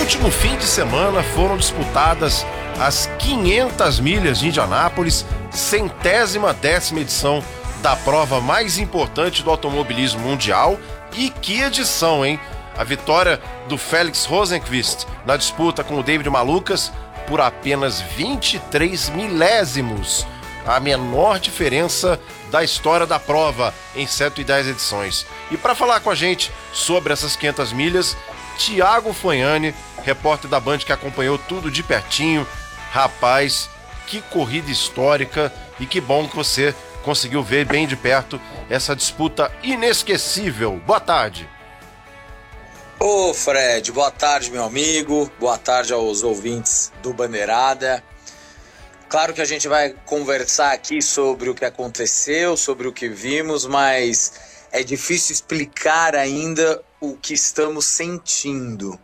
último fim de semana foram disputadas as 500 milhas de Indianápolis, 110ª edição da prova mais importante do automobilismo mundial. E que edição, hein? A vitória do Felix Rosenqvist na disputa com o David Malukas por apenas 23 milésimos, a menor diferença da história da prova em 110 edições. E para falar com a gente sobre essas 500 milhas, Thiago Fognani, repórter da Band que acompanhou tudo de pertinho. Rapaz, que corrida histórica, e que bom que você conseguiu ver bem de perto essa disputa inesquecível. Boa tarde. Ô Fred, boa tarde, meu amigo, boa tarde aos ouvintes do Bandeirada. Claro que a gente vai conversar aqui sobre o que aconteceu, sobre o que vimos, mas é difícil explicar ainda o que estamos sentindo,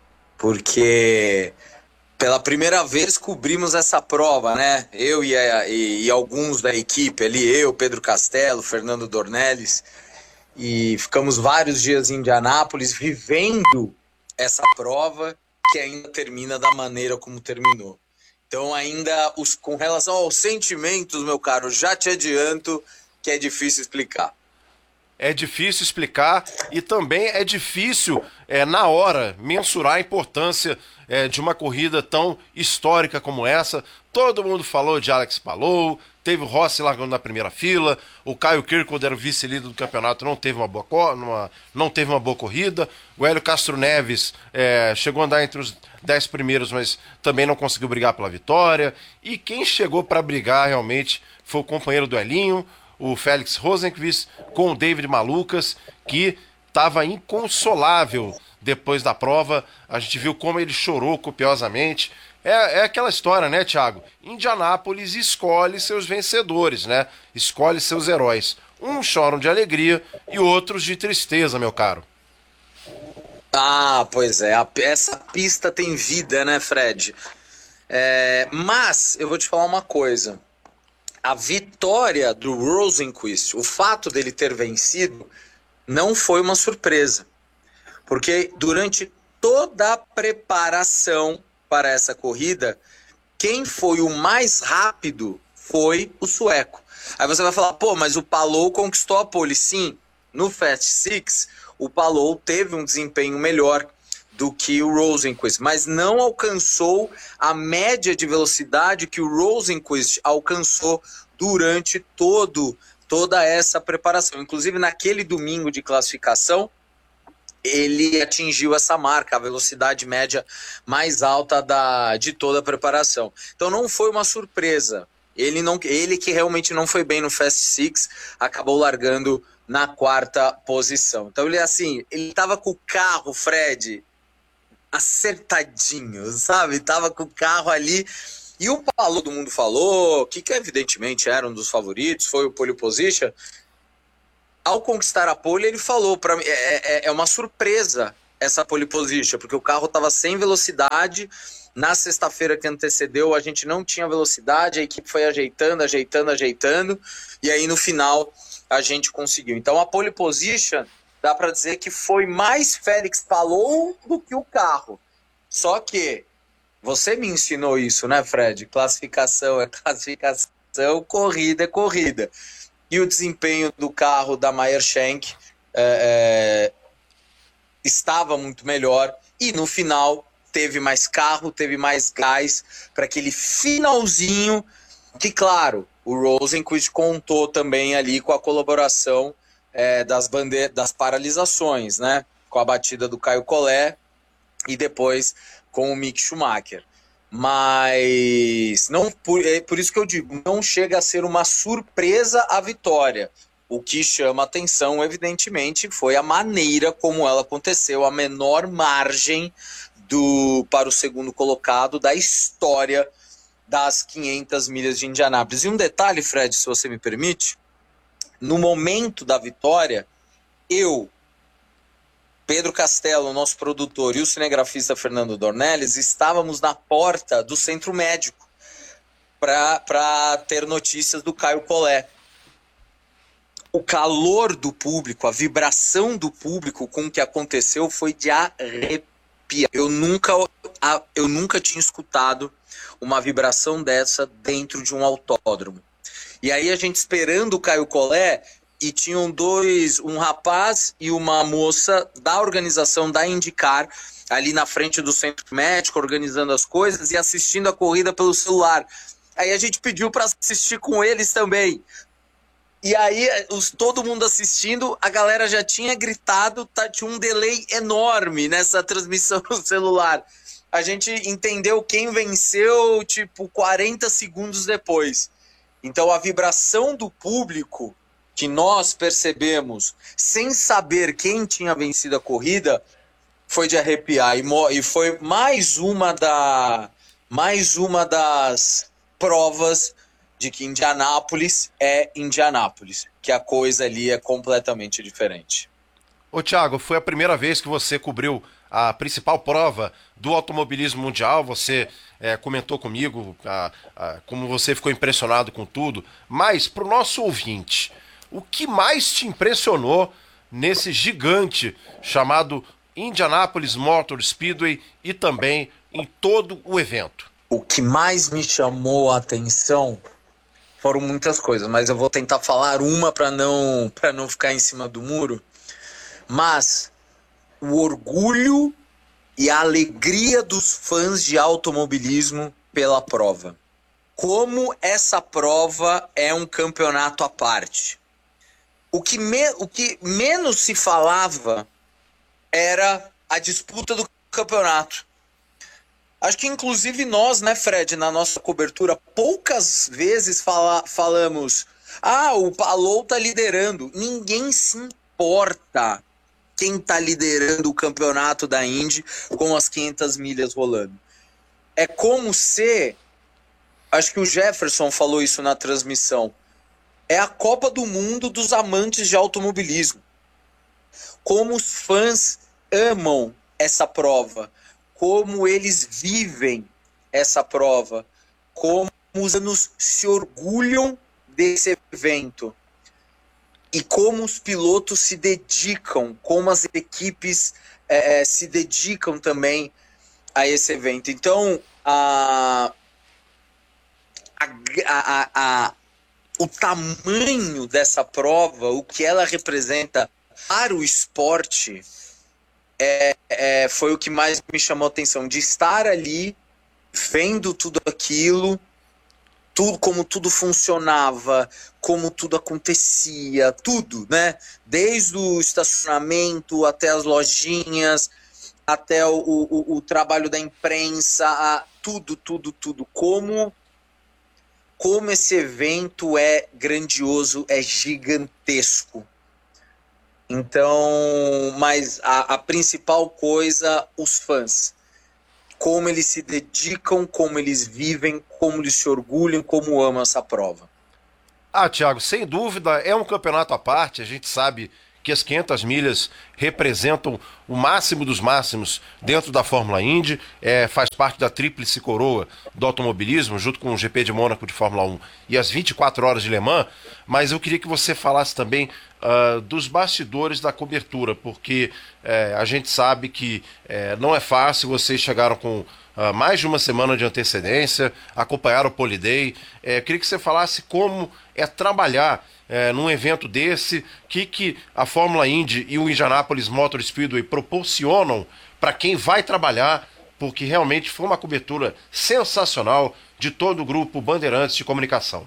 porque pela primeira vez cobrimos essa prova, né? Eu e alguns da equipe ali, eu, Pedro Castelo, Fernando Dornelles, e ficamos vários dias em Indianápolis vivendo essa prova que ainda termina da maneira como terminou. Então ainda, com relação aos sentimentos, meu caro, já te adianto que é difícil explicar. É difícil explicar e também é difícil, na hora, mensurar a importância de uma corrida tão histórica como essa. Todo mundo falou de Alex Palou, teve o Rossi largando na primeira fila, o Caio Kirkwood era o vice-líder do campeonato, não teve uma boa corrida, o Hélio Castro Neves chegou a andar entre os 10 primeiros, mas também não conseguiu brigar pela vitória, e quem chegou para brigar realmente foi o companheiro do Elinho, o Felix Rosenqvist, com o David Malukas, que estava inconsolável depois da prova. A gente viu como ele chorou copiosamente. É aquela história, né, Thiago? Indianápolis escolhe seus vencedores, né? Escolhe seus heróis. Uns choram de alegria e outros de tristeza, meu caro. Ah, pois é. Essa pista tem vida, né, Fred? Mas eu vou te falar uma coisa. A vitória do Rosenqvist, o fato dele ter vencido, não foi uma surpresa. Porque durante toda a preparação para essa corrida, quem foi o mais rápido foi o sueco. Aí você vai falar, pô, mas o Palou conquistou a pole. Sim, no Fast Six, o Palou teve um desempenho melhor do que o Rosenqvist, mas não alcançou a média de velocidade que o Rosenqvist alcançou durante toda essa preparação. Inclusive, naquele domingo de classificação, ele atingiu essa marca, a velocidade média mais alta de toda a preparação. Então não foi uma surpresa. Ele que realmente não foi bem no Fast Six, acabou largando na 4ª posição. Então ele estava com o carro, Fred, acertadinho, sabe? Tava com o carro ali. E o Palou, todo mundo falou, que evidentemente era um dos favoritos, foi o pole position. Ao conquistar a pole, ele falou para mim, é uma surpresa essa pole position, porque o carro estava sem velocidade. Na sexta-feira que antecedeu, a gente não tinha velocidade, a equipe foi ajeitando, e aí no final a gente conseguiu. Então a pole position, dá para dizer que foi mais Felix Palou do que o carro. Só que você me ensinou isso, né, Fred? Classificação é classificação, corrida é corrida. E o desempenho do carro da Meyer Shank estava muito melhor. E no final teve mais carro, teve mais gás para aquele finalzinho que, claro, o Rosenqvist contou também ali com a colaboração das paralisações, né? Com a batida do Caio Collet e depois com o Mick Schumacher. Mas é por isso que eu digo, não chega a ser uma surpresa a vitória. O que chama atenção, evidentemente, foi a maneira como ela aconteceu, a menor margem para o segundo colocado da história das 500 milhas de Indianápolis. E um detalhe, Fred, se você me permite, no momento da vitória, Pedro Castelo, nosso produtor, e o cinegrafista Fernando Dornelles estávamos na porta do centro médico para ter notícias do Caio Collet. O calor do público, a vibração do público com o que aconteceu foi de arrepiar. Eu nunca eu nunca tinha escutado uma vibração dessa dentro de um autódromo. E aí a gente esperando o Caio Collet, e tinham um rapaz e uma moça da organização da IndyCar, ali na frente do centro médico, organizando as coisas e assistindo a corrida pelo celular. Aí a gente pediu para assistir com eles também. E aí, todo mundo assistindo, a galera já tinha gritado, tinha um delay enorme nessa transmissão no celular. A gente entendeu quem venceu, tipo, 40 segundos depois. Então, a vibração do público que nós percebemos, sem saber quem tinha vencido a corrida, foi de arrepiar. E foi mais uma das provas de que Indianápolis é Indianápolis, que a coisa ali é completamente diferente. Ô Thiago, foi a primeira vez que você cobriu a principal prova do automobilismo mundial, você comentou comigo como você ficou impressionado com tudo, mas para o nosso ouvinte, o que mais te impressionou nesse gigante chamado Indianapolis Motor Speedway e também em todo o evento? O que mais me chamou a atenção foram muitas coisas, mas eu vou tentar falar uma para não ficar em cima do muro. Mas o orgulho e a alegria dos fãs de automobilismo pela prova. Como essa prova é um campeonato à parte. O que menos se falava era a disputa do campeonato. Acho que inclusive nós, né, Fred, na nossa cobertura, poucas vezes falamos o Palou tá liderando. Ninguém se importa quem tá liderando o campeonato da Indy com as 500 milhas rolando. É como se, acho que o Jefferson falou isso na transmissão, é a Copa do Mundo dos amantes de automobilismo. Como os fãs amam essa prova, como eles vivem essa prova, como os anos se orgulham desse evento e como os pilotos se dedicam, como as equipes se dedicam também a esse evento. Então, o tamanho dessa prova, o que ela representa para o esporte, foi o que mais me chamou a atenção, de estar ali, vendo tudo aquilo, como tudo funcionava, como tudo acontecia, tudo, né? Desde o estacionamento até as lojinhas, até o trabalho da imprensa, tudo. Como esse evento é grandioso, é gigantesco. Então, mas a principal coisa, os fãs. Como eles se dedicam, como eles vivem, como eles se orgulham, como amam essa prova. Thiago, sem dúvida, é um campeonato à parte. A gente sabe que as 500 milhas representam o máximo dos máximos dentro da Fórmula Indy, faz parte da tríplice coroa do automobilismo, junto com o GP de Mônaco de Fórmula 1 e as 24 horas de Le Mans, mas eu queria que você falasse também dos bastidores da cobertura, porque a gente sabe que não é fácil, vocês chegaram com mais de uma semana de antecedência, acompanharam o Pole Day. Eu queria que você falasse como é trabalhar num evento desse, que a Fórmula Indy e o Indianapolis Motor Speedway proporcionam para quem vai trabalhar, porque realmente foi uma cobertura sensacional de todo o grupo Bandeirantes de Comunicação.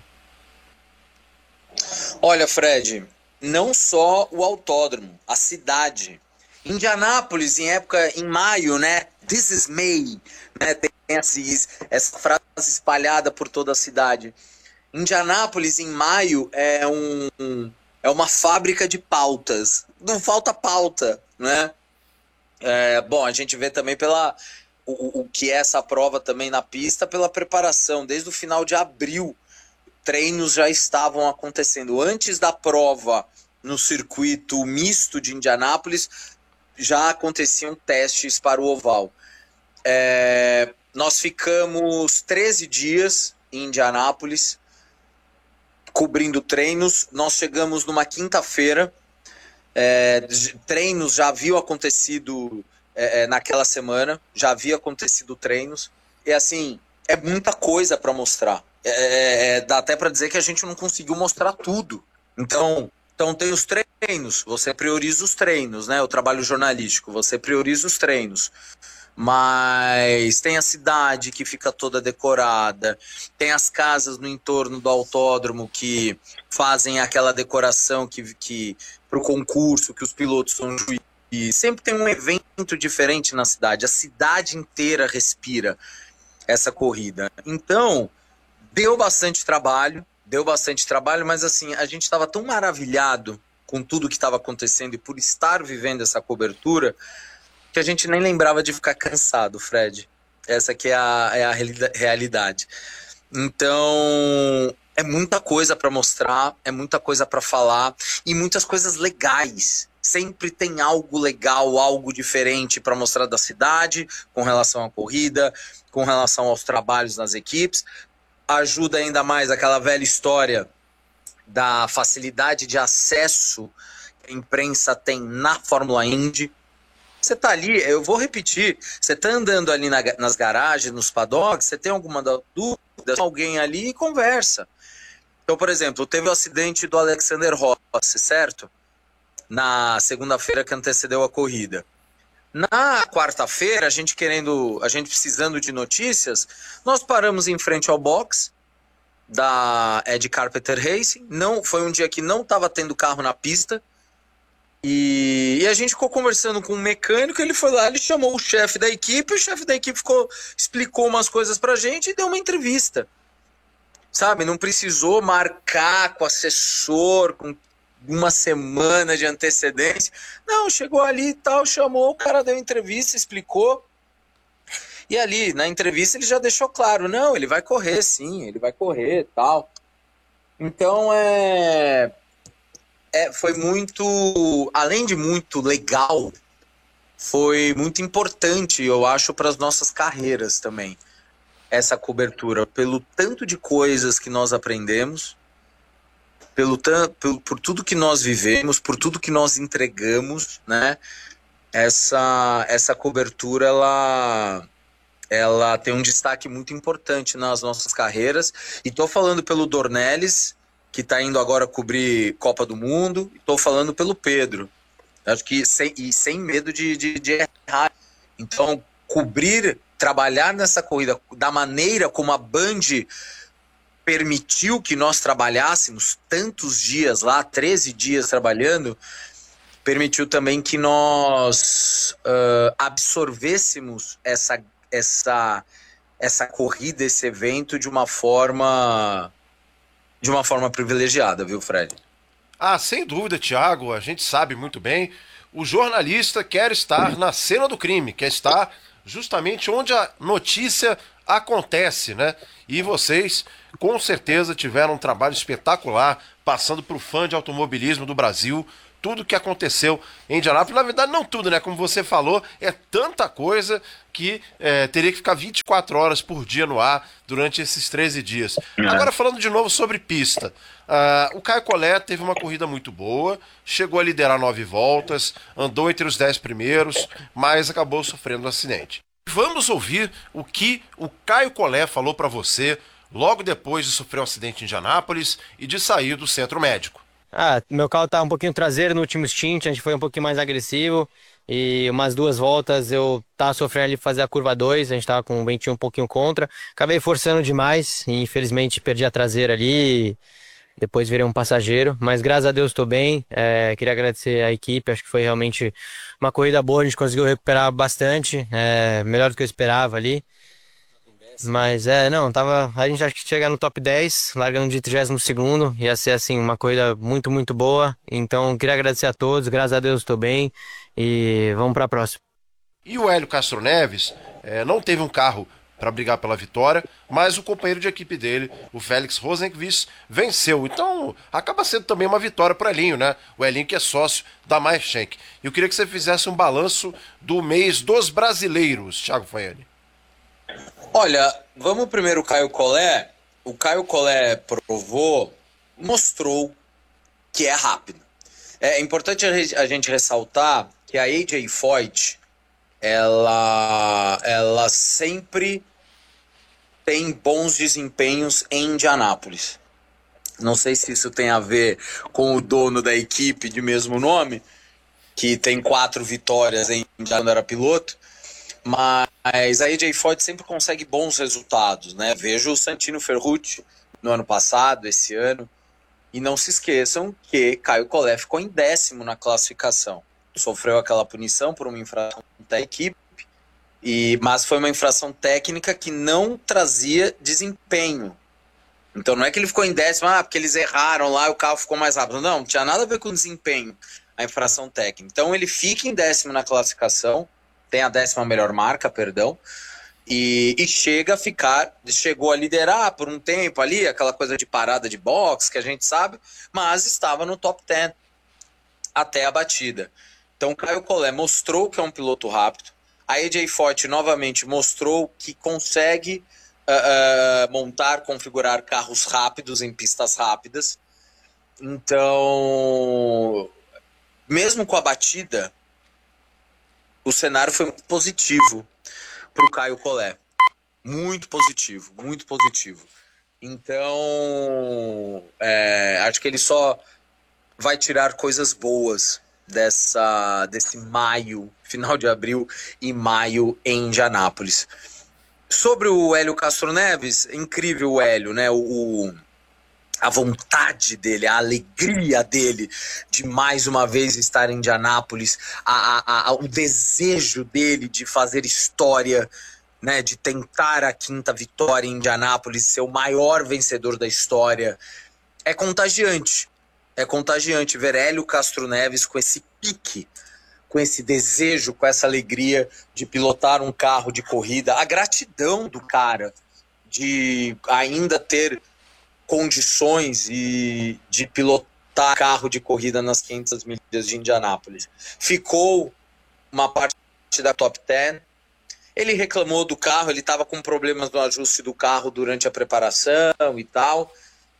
Olha, Fred, não só o autódromo, a cidade. Indianápolis, em maio, né? This is May, né? Tem essa frase espalhada por toda a cidade. Indianápolis, em maio, é uma fábrica de pautas. Não falta pauta, né? Bom, a gente vê também o que é essa prova também na pista, pela preparação. Desde o final de abril, treinos já estavam acontecendo. Antes da prova no circuito misto de Indianápolis, já aconteciam testes para o oval. Nós ficamos 13 dias em Indianápolis, cobrindo treinos. Nós chegamos numa quinta-feira, treinos já haviam acontecido naquela semana, já havia acontecido treinos, e assim, é muita coisa para mostrar. Dá até para dizer que a gente não conseguiu mostrar tudo. Então tem os treinos, você prioriza os treinos, né? O trabalho jornalístico, você prioriza os treinos. Mas tem a cidade que fica toda decorada, tem as casas no entorno do autódromo que fazem aquela decoração que para o concurso, que os pilotos são juízes. Sempre tem um evento diferente na cidade, a cidade inteira respira essa corrida. Então, deu bastante trabalho, mas assim, a gente estava tão maravilhado com tudo que estava acontecendo e por estar vivendo essa cobertura, que a gente nem lembrava de ficar cansado, Fred. Essa aqui é a realidade. Então, é muita coisa para mostrar, é muita coisa para falar e muitas coisas legais. Sempre tem algo legal, algo diferente para mostrar da cidade, com relação à corrida, com relação aos trabalhos nas equipes. Ajuda ainda mais aquela velha história da facilidade de acesso que a imprensa tem na Fórmula Indy. Você tá ali, eu vou repetir, você tá andando ali nas garagens, nos paddocks, você tem alguma dúvida, alguém ali e conversa. Então, por exemplo, teve o acidente do Alexander Rossi, certo? Na segunda-feira que antecedeu a corrida. Na quarta-feira, a gente precisando de notícias, nós paramos em frente ao box da Ed Carpenter Racing. Não, foi um dia que não estava tendo carro na pista. E a gente ficou conversando com um mecânico, ele foi lá, ele chamou o chefe da equipe, o chefe da equipe explicou umas coisas pra gente e deu uma entrevista. Sabe, não precisou marcar com o assessor, com uma semana de antecedência. Não, chegou ali e tal, chamou, o cara deu entrevista, explicou. E ali, na entrevista, ele já deixou claro, não, ele vai correr sim, ele vai correr e tal. Então, foi muito, além de muito legal, foi muito importante, eu acho, para as nossas carreiras também, essa cobertura, pelo tanto de coisas que nós aprendemos, por tudo que nós vivemos, por tudo que nós entregamos, né? Essa cobertura, ela tem um destaque muito importante nas nossas carreiras, e estou falando pelo Dornelles, que está indo agora cobrir Copa do Mundo, estou falando pelo Pedro, acho que sem medo de errar. Então, trabalhar nessa corrida da maneira como a Band permitiu que nós trabalhássemos tantos dias lá, 13 dias trabalhando, permitiu também que nós absorvêssemos essa corrida, esse evento de uma forma privilegiada, viu, Fred? Ah, sem dúvida, Thiago, a gente sabe muito bem. O jornalista quer estar na cena do crime, quer estar justamente onde a notícia acontece, né? E vocês, com certeza, tiveram um trabalho espetacular, passando para o fã de automobilismo do Brasil, tudo que aconteceu em Indianápolis. Na verdade, não tudo, né? Como você falou, é tanta coisa que teria que ficar 24 horas por dia no ar durante esses 13 dias. Agora, falando de novo sobre pista. O Caio Collet teve uma corrida muito boa, chegou a liderar 9 voltas, andou entre os 10 primeiros, mas acabou sofrendo um acidente. Vamos ouvir o que o Caio Collet falou para você logo depois de sofrer um acidente em Indianápolis e de sair do centro médico. Meu carro tá um pouquinho traseiro no último stint, a gente foi um pouquinho mais agressivo e umas 2 voltas eu tava sofrendo ali fazer a curva 2, a gente tava com o ventinho um pouquinho contra, acabei forçando demais e infelizmente perdi a traseira ali, depois virei um passageiro, mas graças a Deus estou bem, queria agradecer a equipe, acho que foi realmente uma corrida boa, a gente conseguiu recuperar bastante, melhor do que eu esperava ali. Mas a gente acha que chegar no top 10, largando de 32º, ia ser assim, uma corrida muito, muito boa. Então, queria agradecer a todos, graças a Deus estou bem e vamos para a próxima. E o Hélio Castro Neves não teve um carro para brigar pela vitória, mas o companheiro de equipe dele, o Félix Rosenqvist, venceu. Então, acaba sendo também uma vitória para o Elinho, né? O Elinho que é sócio da Maerschenk. E eu queria que você fizesse um balanço do mês dos brasileiros, Thiago Fanhani. Olha, vamos primeiro o Caio Collet. O Caio Collet mostrou que é rápido. É importante a gente ressaltar que a AJ Foyt, ela sempre tem bons desempenhos em Indianápolis. Não sei se isso tem a ver com o dono da equipe de mesmo nome, que tem 4 vitórias em quando era piloto, mas a AJ Foyt sempre consegue bons resultados, né? Vejo o Santino Ferrucci no ano passado, esse ano, e não se esqueçam que Caio Collet ficou em 10º na classificação. Sofreu aquela punição por uma infração da equipe, mas foi uma infração técnica que não trazia desempenho. Então não é que ele ficou em 10º, porque eles erraram lá e o carro ficou mais rápido. Não tinha nada a ver com desempenho, a infração técnica. Então ele fica em 10º na classificação, tem a 10ª melhor marca, perdão, e chegou a liderar por um tempo ali, aquela coisa de parada de boxe que a gente sabe, mas estava no top 10 até a batida. Então Caio Collet mostrou que é um piloto rápido, a AJ Foyt novamente mostrou que consegue montar, configurar carros rápidos em pistas rápidas. Então, mesmo com a batida, o cenário foi muito positivo para o Caio Collet. Muito positivo, muito positivo. Então, acho que ele só vai tirar coisas boas desse maio, final de abril e maio em Indianápolis. Sobre o Hélio Castro Neves, incrível o Hélio, né? A vontade dele, a alegria dele de mais uma vez estar em Indianápolis, o desejo dele de fazer história, né? De tentar a 5ª vitória em Indianápolis, ser o maior vencedor da história. É contagiante. É contagiante ver Hélio Castro Neves com esse pique, com esse desejo, com essa alegria de pilotar um carro de corrida, a gratidão do cara de ainda ter condições de pilotar carro de corrida nas 500 milhas de Indianápolis. Ficou uma parte da top 10. Ele reclamou do carro, ele estava com problemas no ajuste do carro durante a preparação e tal.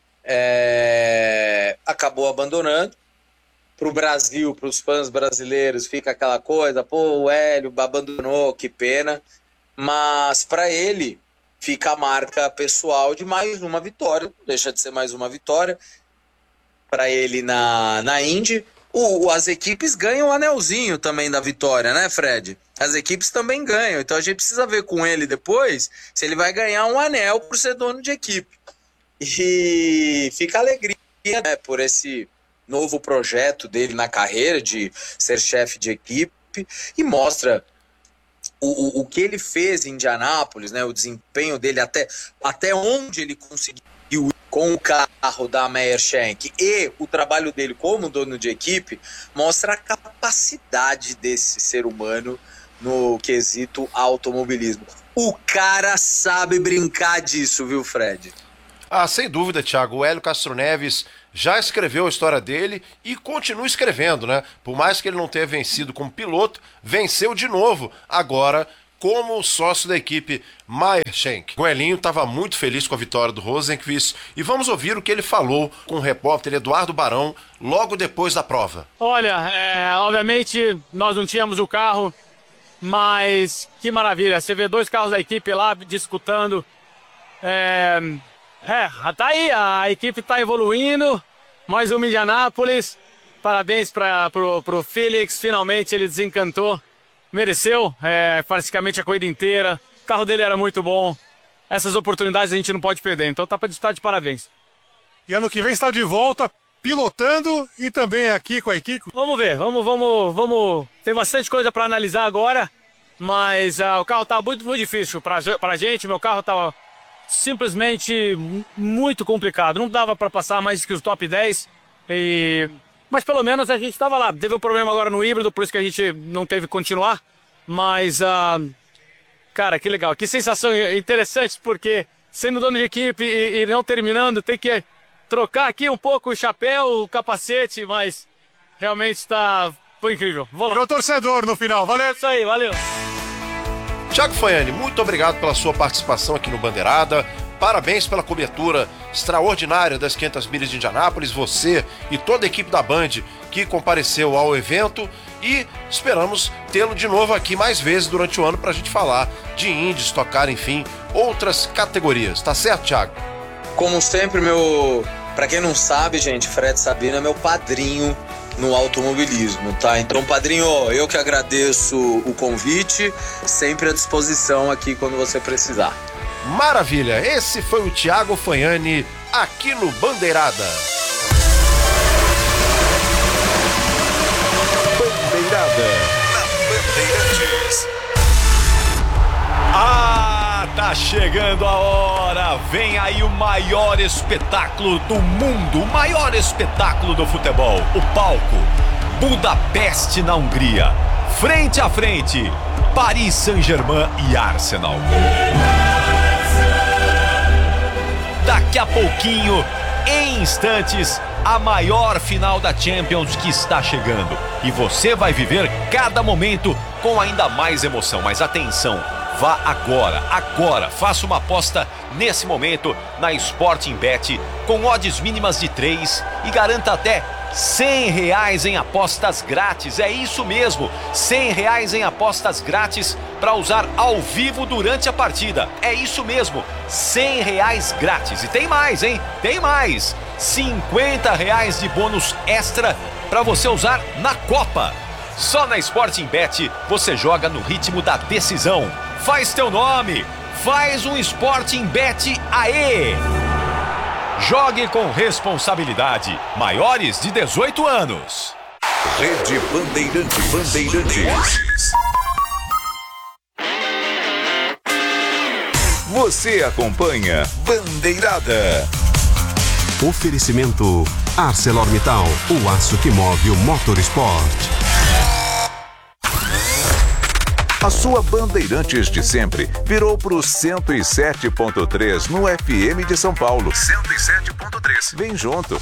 Acabou abandonando. Para o Brasil, para os fãs brasileiros, fica aquela coisa, pô, o Hélio abandonou, que pena. Mas para ele, fica a marca pessoal de mais uma vitória, deixa de ser mais uma vitória. Para ele na Indy, as equipes ganham o anelzinho também da vitória, né, Fred? As equipes também ganham, então a gente precisa ver com ele depois se ele vai ganhar um anel por ser dono de equipe. E fica a alegria, né, por esse novo projeto dele na carreira de ser chefe de equipe, e mostra o que ele fez em Indianápolis, né, o desempenho dele até onde ele conseguiu ir com o carro da Meyer Shank, e o trabalho dele como dono de equipe mostra a capacidade desse ser humano no quesito automobilismo. O cara sabe brincar disso, viu, Fred? Sem dúvida, Thiago. O Hélio Castro Neves já escreveu a história dele e continua escrevendo, né? Por mais que ele não tenha vencido como piloto, venceu de novo, agora como sócio da equipe Meyer Shank. O Elinho estava muito feliz com a vitória do Rosenqvist e vamos ouvir o que ele falou com o repórter Eduardo Barão logo depois da prova. Olha, obviamente nós não tínhamos o carro, mas que maravilha, você vê 2 carros da equipe lá disputando. Tá aí, a equipe tá evoluindo, mais uma Indianápolis, parabéns pro Felix, finalmente ele desencantou, mereceu, praticamente a corrida inteira, o carro dele era muito bom, essas oportunidades a gente não pode perder, então tá para estar de parabéns. E ano que vem está de volta, pilotando e também aqui com a equipe. Vamos ver, vamos, tem bastante coisa para analisar agora, mas o carro tá muito, muito difícil pra gente, meu carro tava simplesmente muito complicado, não dava para passar mais que os top 10, mas pelo menos a gente estava lá. Teve um problema agora no híbrido, por isso que a gente não teve que continuar, mas cara, que legal, que sensação interessante, porque sendo dono de equipe e não terminando, tem que trocar aqui um pouco o chapéu, o capacete, mas realmente foi incrível. Virou torcedor no final, valeu! Isso aí, valeu! Thiago Faiani, muito obrigado pela sua participação aqui no Bandeirada. Parabéns pela cobertura extraordinária das 500 milhas de Indianápolis, você e toda a equipe da Band que compareceu ao evento. e esperamos tê-lo de novo aqui mais vezes durante o ano pra gente falar de Indy, Stock Car, enfim, outras categorias. Tá certo, Thiago? Como sempre, pra quem não sabe, gente, Fred Sabino é meu padrinho no automobilismo, tá? Então, padrinho, eu que agradeço o convite, sempre à disposição aqui quando você precisar. Maravilha, esse foi o Thiago Fagnani aqui no Bandeirada. Bandeirada na Bandeirantes. Tá chegando a hora, vem aí o maior espetáculo do mundo, o maior espetáculo do futebol, o palco, Budapeste na Hungria, frente a frente, Paris Saint-Germain e Arsenal. Daqui a pouquinho, em instantes, a maior final da Champions que está chegando, e você vai viver cada momento com ainda mais emoção, mas atenção, vá agora, faça uma aposta nesse momento na Sporting Bet com odds mínimas de 3 e garanta até R$100 em apostas grátis. É isso mesmo, R$100 em apostas grátis para usar ao vivo durante a partida. É isso mesmo, R$100 grátis. E tem mais, hein? Tem mais, R$50 de bônus extra para você usar na Copa. Só na Sporting Bet você joga no ritmo da decisão. Faz teu nome, faz um Sporting Bet aê! Jogue com responsabilidade, maiores de 18 anos. Rede Bandeirantes. Você acompanha Bandeirada. Oferecimento ArcelorMittal, o aço que move o motorsport. A sua Bandeirantes de sempre virou pro 107.3 no FM de São Paulo. 107.3. Vem junto.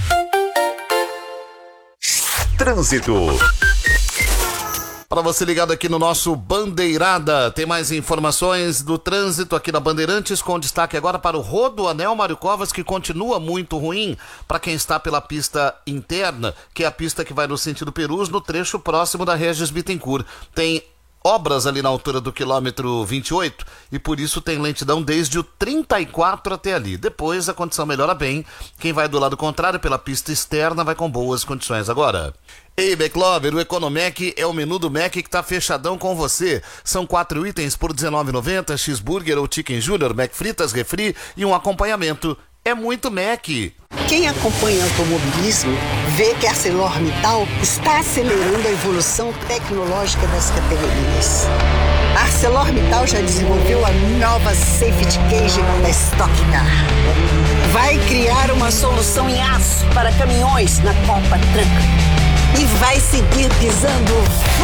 Trânsito. Para você ligado aqui no nosso Bandeirada, tem mais informações do trânsito aqui na Bandeirantes, com destaque agora para o Rodoanel Mário Covas, que continua muito ruim para quem está pela pista interna, que é a pista que vai no sentido Perus, no trecho próximo da Regis Bittencourt. Tem obras ali na altura do quilômetro 28 e por isso tem lentidão desde o 34 até ali. Depois a condição melhora bem. Quem vai do lado contrário pela pista externa vai com boas condições agora. Ei, McLover, o Economec é o menu do Mac que tá fechadão com você. São 4 itens por R$19,90, cheeseburger ou chicken junior, Mac fritas, refri e um acompanhamento. É muito Mac. Quem acompanha o automobilismo vê que a ArcelorMittal está acelerando a evolução tecnológica das categorias. A ArcelorMittal já desenvolveu a nova Safety Cage da Stock Car. Vai criar uma solução em aço para caminhões na Copa Truck. E vai seguir pisando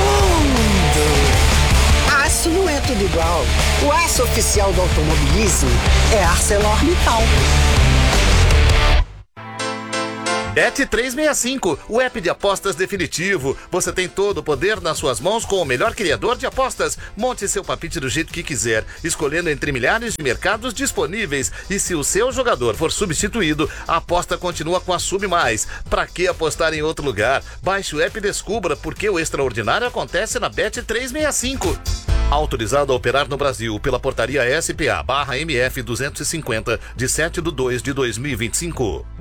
fundo. Aço não é tudo igual. O aço oficial do automobilismo é ArcelorMittal. Bet365, o app de apostas definitivo. Você tem todo o poder nas suas mãos com o melhor criador de apostas. Monte seu palpite do jeito que quiser, escolhendo entre milhares de mercados disponíveis. E se o seu jogador for substituído, a aposta continua com a Sub+. Pra que apostar em outro lugar? Baixe o app e descubra porque o extraordinário acontece na Bet365. Autorizado a operar no Brasil pela portaria SPA/MF 250 de 7/2/2025.